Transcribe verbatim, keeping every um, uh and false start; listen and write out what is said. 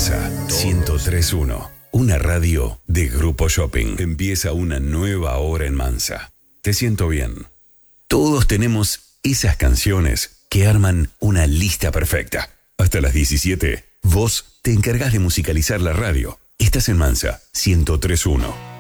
Mansa, ciento tres punto uno. Una radio de Grupo Shopping. Empieza una nueva hora en Mansa. Te siento bien. Todos tenemos esas canciones que arman una lista perfecta. Hasta las diecisiete, vos te encargás de musicalizar la radio. Estás en Mansa, ciento tres punto uno.